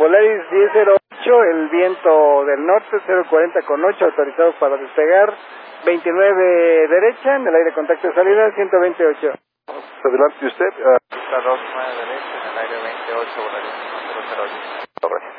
Volaris 1008, el viento del norte, 040,8, autorizado para despegar, 29 derecha, en el aire contacto de salida, 128. Adelante usted. Pista 29 derecha, en el aire 28, Volaris 1008.